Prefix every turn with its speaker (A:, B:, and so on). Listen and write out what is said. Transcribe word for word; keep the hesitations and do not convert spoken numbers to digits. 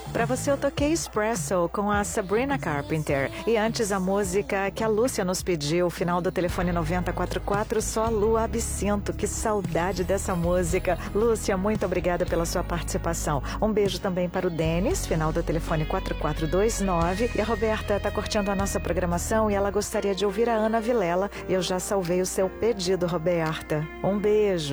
A: Pra você eu toquei Espresso com a Sabrina Carpenter. E antes a música que a Lúcia nos pediu, final do telefone noventa e quatro quatro, Só Lua Absinto. Que saudade dessa música. Lúcia, muito obrigada pela sua participação. Um beijo também para o Denis, final do telefone quatro quatro dois nove. E a Roberta tá curtindo a nossa programação e ela gostaria de ouvir a Ana Vilela. Eu já salvei o seu pedido, Roberta. Um beijo.